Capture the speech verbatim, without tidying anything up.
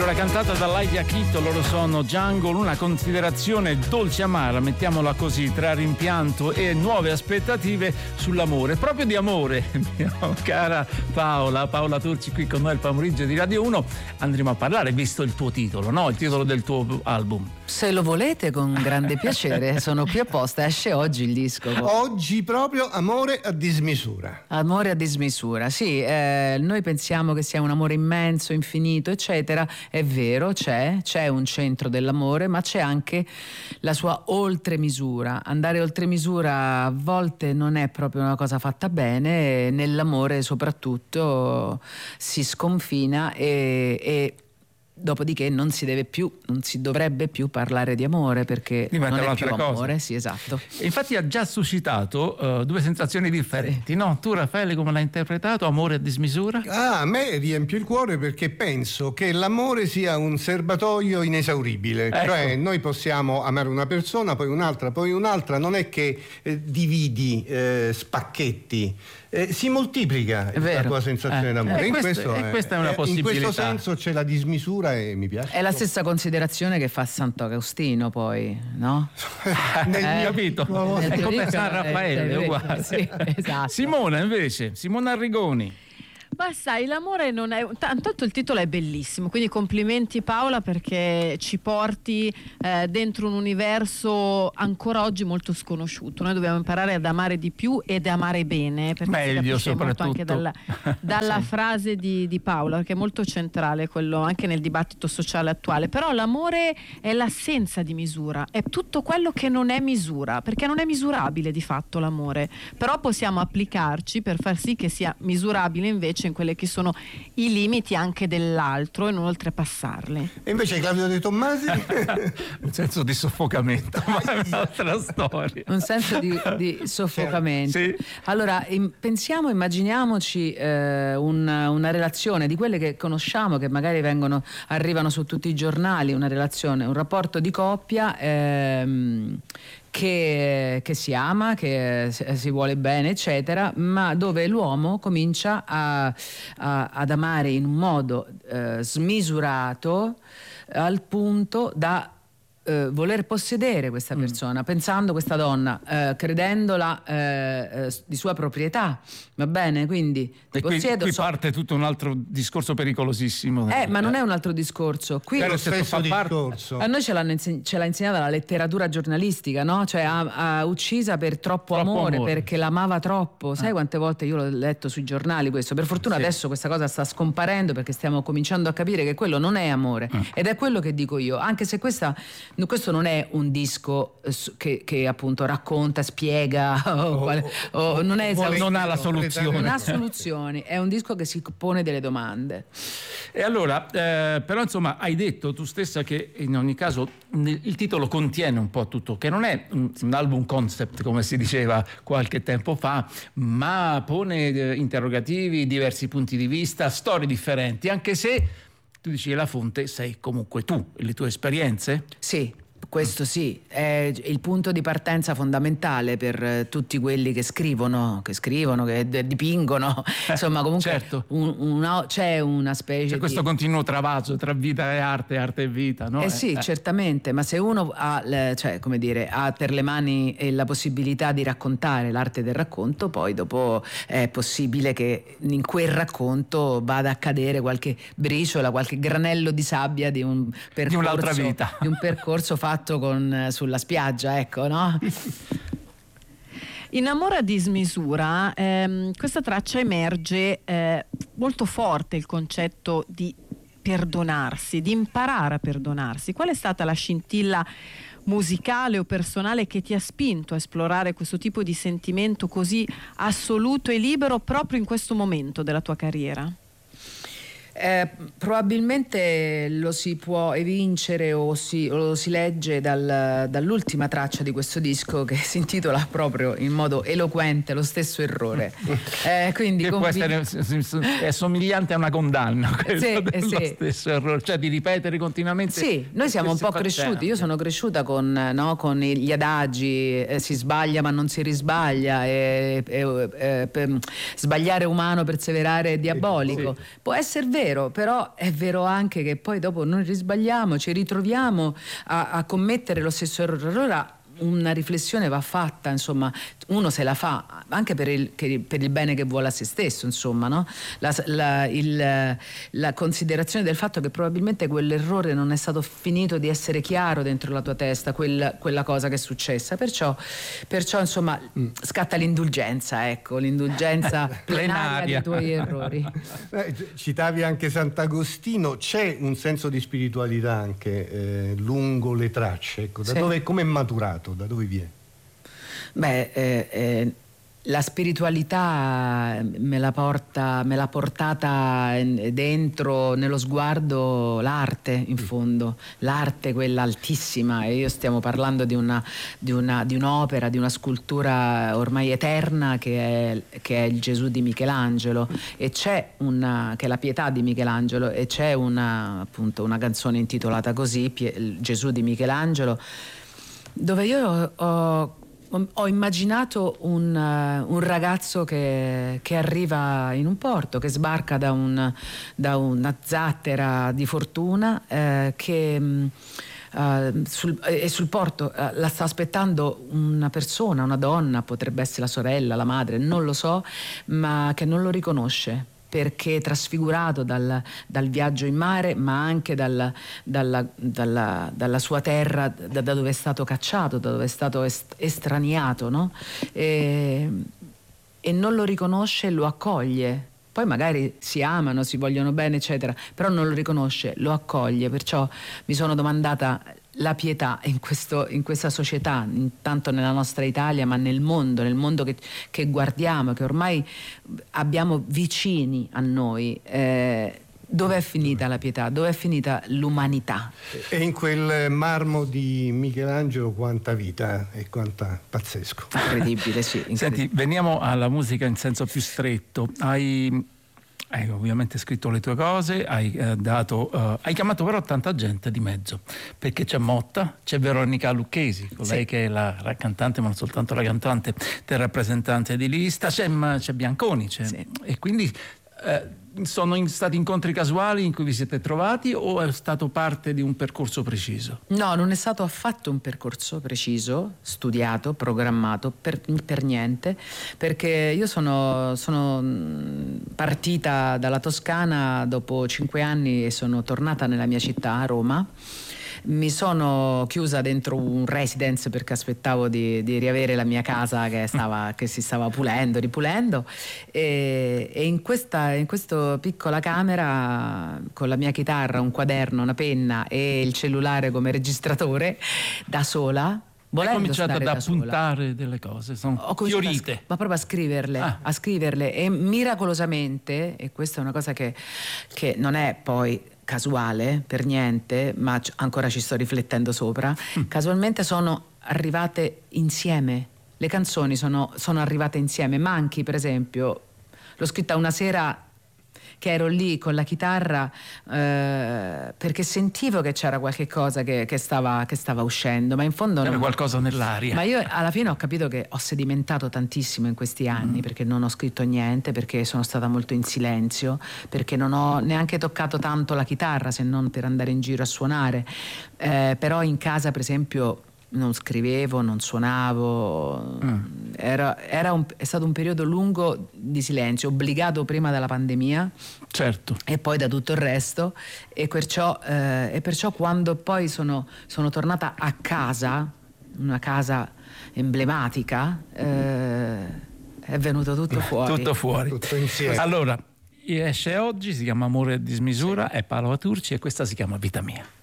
Allora, cantata da Laia Chitto, loro sono Jungle, una considerazione dolce amara, mettiamola così, tra rimpianto e nuove aspettative sull'amore, proprio di amore, mia cara Paola, Paola Turci qui con noi al pomeriggio di Radio uno. Andremo a parlare, visto il tuo titolo, no? Il titolo del tuo album. Se lo volete, con grande piacere, sono qui apposta, esce oggi il disco. Oggi proprio Amore a dismisura. Amore a dismisura, sì, eh, noi pensiamo che sia un amore immenso, infinito, eccetera. È vero, c'è, c'è un centro dell'amore, ma c'è anche la sua oltremisura. Andare oltre misura a volte non è proprio una cosa fatta bene, e nell'amore soprattutto si sconfina e, e dopodiché non si deve più, non si dovrebbe più parlare di amore, perché diventa non è un'altra più amore, cosa. sì, esatto. E infatti ha già suscitato uh, due sensazioni differenti, no? Tu, Raffaele, come l'hai interpretato? Amore a dismisura? Ah, a me riempie il cuore perché penso che l'amore sia un serbatoio inesauribile. Ecco. Cioè noi possiamo amare una persona, poi un'altra, poi un'altra, non è che eh, dividi, eh, spacchetti. Eh, si moltiplica la tua sensazione eh. d'amore. E in questo, questo, e è, questa è una eh, possibilità. in questo senso c'è la dismisura e mi piace. È la stessa considerazione che fa Sant'Agostino, poi, no? Nel Eh, mio Capito? piccolo- È come Nel San Raffaele, è eh, uguale. sì, esatto. Simona invece, Simona Arrigoni. Ma sai, l'amore non è. Tanto il titolo è bellissimo, quindi complimenti Paola, perché ci porti eh, dentro un universo ancora oggi molto sconosciuto. Noi dobbiamo imparare ad amare di più ed amare bene, perché Meglio, si capisce molto anche soprattutto. dalla, dalla Sì. frase di, di Paola, perché è molto centrale quello anche nel dibattito sociale attuale. Però l'amore è l'assenza di misura, è tutto quello che non è misura, perché non è misurabile di fatto l'amore, però possiamo applicarci per far sì che sia misurabile invece in quelli che sono i limiti anche dell'altro e non oltrepassarli. E invece Claudio De Tommasi? Un senso di soffocamento, ma è un'altra storia. Un senso di, di soffocamento. Sì. Allora, im- pensiamo, immaginiamoci eh, un- una relazione di quelle che conosciamo, che magari vengono, arrivano su tutti i giornali, una relazione, un rapporto di coppia ehm, Che, che si ama, che si vuole bene, eccetera, ma dove l'uomo comincia a, a, ad amare in un modo eh, smisurato, al punto da eh, voler possedere questa persona, mm. pensando questa donna, eh, credendola eh, eh, di sua proprietà, va bene? Quindi E qui, possiedo, qui so- parte tutto un altro discorso pericolosissimo. eh, ma non è un altro discorso. Qui È lo se tu stesso fa parte- discorso. a noi ce, l'hanno inseg- ce l'ha insegnata la letteratura giornalistica, no? Cioè ha, ha uccisa per troppo, Troppo amore, amore. perché l'amava troppo. Sai quante volte io l'ho letto sui giornali questo? Per fortuna Sì. adesso questa cosa sta scomparendo, perché stiamo cominciando a capire che quello non è amore. Mm. Ed è quello che dico io, anche se questa, no, questo non è un disco eh, su- che, che appunto racconta, spiega o, quale- o non è vuole- esaustivo. non ha la soluzione. Non ha soluzioni, è un disco che si pone delle domande. E allora, eh, però insomma, hai detto tu stessa che in ogni caso nel- il titolo contiene un po' tutto, che non è un, un album concept come si diceva qualche tempo fa, ma pone eh, interrogativi, diversi punti di vista, storie differenti, anche se tu dici che la fonte sei comunque tu, le tue esperienze. Sì, questo sì, è il punto di partenza fondamentale per eh, tutti quelli che scrivono, che scrivono, che d- dipingono, insomma comunque certo. un- una- c'è una specie C'è questo di... continuo travaso tra vita e arte, arte e vita, no? Eh sì, Eh, certamente, ma se uno ha, le- cioè, come dire, ha per le mani eh, la possibilità di raccontare, l'arte del racconto, poi dopo è possibile che in quel racconto vada a cadere qualche briciola, qualche granello di sabbia di un percorso, un'altra vita. di un percorso fatto con, eh, sulla spiaggia, ecco, no? In Amore a dismisura ehm, questa traccia emerge eh, molto forte il concetto di perdonarsi, di imparare a perdonarsi. Qual è stata la scintilla musicale o personale che ti ha spinto a esplorare questo tipo di sentimento così assoluto e libero proprio in questo momento della tua carriera? Eh, probabilmente lo si può evincere o, si, o lo si legge dal- dall'ultima traccia di questo disco, che si intitola proprio in modo eloquente Lo stesso errore. Eh, quindi che può convi- essere è somigliante a una condanna, quello Sì, dello sì. stesso errore, cioè di ripetere continuamente. Sì, noi siamo un po' cresciuti, io sono cresciuta con, no, con gli adagi, eh, si sbaglia ma non si risbaglia, e, e, e, per- sbagliare è umano, perseverare è diabolico. Sì. Può essere vero, vero, però è vero anche che poi dopo noi risbagliamo, ci ritroviamo a, a commettere lo stesso errore. Allora una riflessione va fatta, insomma, uno se la fa anche per il, che, per il bene che vuole a se stesso, insomma, no? la, la, il, la considerazione del fatto che probabilmente quell'errore non è stato finito di essere chiaro dentro la tua testa, quel, quella cosa che è successa, perciò, perciò insomma mm. scatta l'indulgenza, ecco, l'indulgenza plenaria dei tuoi errori. Eh, citavi anche Sant'Agostino, c'è un senso di spiritualità anche eh, lungo le tracce, ecco, da sì. dove, come è maturato? Da dove viene? Beh, eh, eh, la spiritualità me la porta, me l'ha portata dentro nello sguardo l'arte, in fondo, l'arte quella altissima, e io stiamo parlando di una, di una, di un'opera, di una scultura ormai eterna che è, che è il Gesù di Michelangelo, e c'è una, che è la Pietà di Michelangelo, e c'è una, appunto, una canzone intitolata così, Pie, Gesù di Michelangelo, dove io ho, ho immaginato un, uh, un ragazzo che, che arriva in un porto, che sbarca da, un, da una zattera di fortuna, eh, che uh, sul, e sul porto uh, la sta aspettando una persona, una donna, potrebbe essere la sorella, la madre, non lo so, ma che non lo riconosce, perché trasfigurato dal, dal viaggio in mare, ma anche dal, dalla, dalla, dalla sua terra, da, da dove è stato cacciato, da dove è stato est, estraniato, no? E, e non lo riconosce, lo accoglie. Poi magari si amano, si vogliono bene, eccetera, però non lo riconosce, lo accoglie. Perciò mi sono domandata la pietà in, questo, in questa società, intanto nella nostra Italia, ma nel mondo, nel mondo che, che guardiamo, che ormai abbiamo vicini a noi. Eh, dove è finita la pietà? Dove è finita l'umanità? E in quel marmo di Michelangelo quanta vita e quanta pazzesco. Incredibile, sì. Incredibile. Senti, veniamo alla musica in senso più stretto. Hai... Hai ovviamente scritto le tue cose, hai eh, dato, uh, hai chiamato però tanta gente di mezzo, perché c'è Motta, c'è Veronica Lucchesi, colei sì. che è la, la cantante, ma non soltanto la cantante del rappresentante di lista, c'è, c'è Bianconi, c'è, sì. e quindi eh, sono in, stati incontri casuali in cui vi siete trovati, o è stato parte di un percorso preciso? No, non è stato affatto un percorso preciso, studiato, programmato, per, per niente, perché io sono, sono partita dalla Toscana dopo cinque anni e sono tornata nella mia città, Roma. Mi sono chiusa dentro un residence perché aspettavo di, di riavere la mia casa che, stava, che si stava pulendo, ripulendo, e, e in questa in questa piccola camera, con la mia chitarra, un quaderno, una penna e il cellulare come registratore, da sola. Hai cominciato ad appuntare delle cose, sono fiorite. A, ma proprio a scriverle, ah. a scriverle e miracolosamente, e questa è una cosa che, che non è poi casuale per niente, ma ancora ci sto riflettendo sopra, mm. casualmente sono arrivate insieme, le canzoni sono, sono arrivate insieme. Manchi, per esempio, l'ho scritta una sera che ero lì con la chitarra, eh, perché sentivo che c'era qualche cosa che, che, stava, che stava uscendo, ma in fondo c'era non... qualcosa nell'aria. Ma io alla fine ho capito che ho sedimentato tantissimo in questi anni, mm. perché non ho scritto niente, perché sono stata molto in silenzio, perché non ho neanche toccato tanto la chitarra, se non per andare in giro a suonare, eh, però in casa, per esempio, non scrivevo, non suonavo, mm. era, era un, è stato un periodo lungo di silenzio, obbligato prima dalla pandemia, certo, e poi da tutto il resto, e perciò, eh, e perciò quando poi sono, sono tornata a casa, una casa emblematica, eh, è venuto tutto fuori. Tutto fuori. Tutto insieme. Allora, esce oggi, si chiama Amore a dismisura, sì. è Paolo Turci, e questa si chiama Vita mia.